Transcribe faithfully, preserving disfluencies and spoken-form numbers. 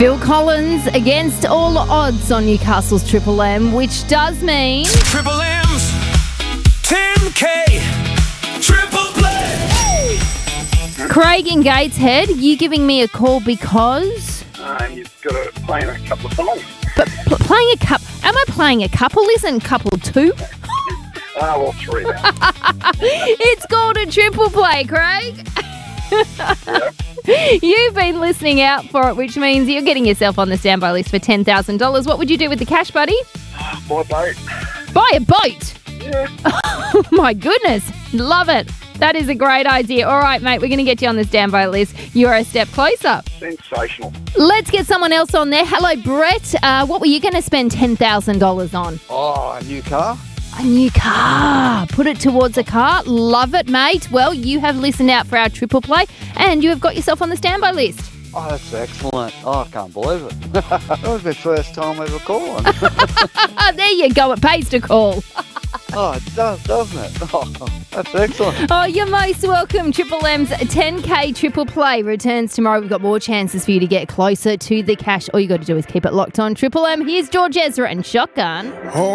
Phil Collins against all odds on Newcastle's Triple M, which does mean... Triple M's, ten K, Triple Play. Craig in Gateshead, you giving me a call because... Uh, you've got to play in a couple of songs. But pl- playing a couple... Am I playing a couple? Isn't couple two? Ah, well, three now. It's called a triple play, Craig. Yep. You've been listening out for it, which means you're getting yourself on the standby list for ten thousand dollars. What would you do with the cash, buddy? My boat. Buy a boat. Yeah. Oh, my goodness. Love it. That is a great idea. All right, mate, we're going to get you on the standby list. You're a step closer. Sensational. Let's get someone else on there. Hello, Brett. Uh, what were you going to spend ten thousand dollars on? Oh, a new car? A new car. Put it towards a car. Love it, mate. Well, you have listened out for our triple play and you have got yourself on the standby list. Oh, that's excellent. Oh, I can't believe it. That was my first time ever calling. There you go. It pays to call. Oh, it does, doesn't it? Oh, that's excellent. Oh, you're most welcome. Triple M's ten K triple play returns tomorrow. We've got more chances for you to get closer to the cash. All you got to do is keep it locked on Triple M. Here's George Ezra and Shotgun.